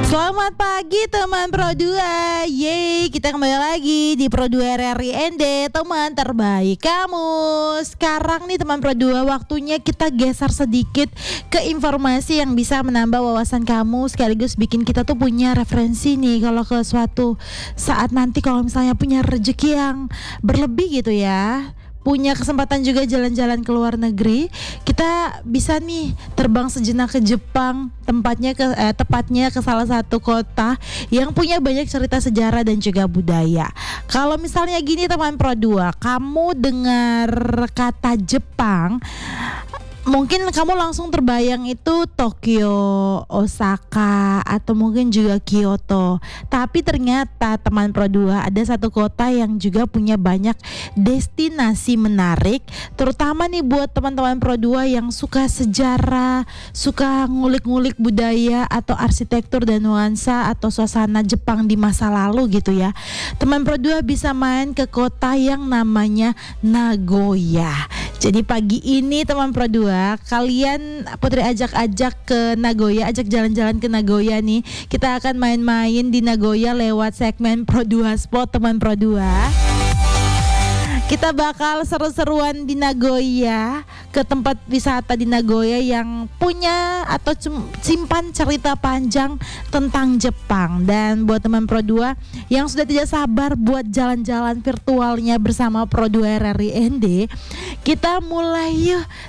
Selamat pagi teman Pro 2. Yeay, kita kembali lagi di Pro 2 RRI ND, teman terbaik kamu. Sekarang nih teman Pro 2, waktunya kita geser sedikit ke informasi yang bisa menambah wawasan kamu, sekaligus bikin kita tuh punya referensi nih kalau ke suatu saat nanti kalau misalnya punya rezeki yang berlebih gitu ya, punya kesempatan juga jalan-jalan ke luar negeri, kita bisa nih terbang sejenak ke Jepang, tepatnya ke salah satu kota yang punya banyak cerita sejarah dan juga budaya. Kalau misalnya gini teman Pro 2, kamu dengar kata Jepang, mungkin kamu langsung terbayang itu Tokyo, Osaka, atau mungkin juga Kyoto. Tapi ternyata teman Pro 2, ada satu kota yang juga punya banyak destinasi menarik, terutama nih buat teman-teman Pro 2 yang suka sejarah, suka ngulik-ngulik budaya atau arsitektur dan nuansa atau suasana Jepang di masa lalu gitu ya. Teman Pro 2 bisa main ke kota yang namanya Nagoya. Jadi pagi ini teman Pro 2, kalian Putri ajak ke Nagoya, ajak jalan-jalan ke Nagoya nih. Kita akan main-main di Nagoya lewat segmen Pro 2 Spot teman Pro 2. Kita bakal seru-seruan di Nagoya, ke tempat wisata di Nagoya yang punya atau simpan cerita panjang tentang Jepang. Dan buat teman Pro 2 yang sudah tidak sabar buat jalan-jalan virtualnya bersama Pro 2 RRI ND, kita mulai yuk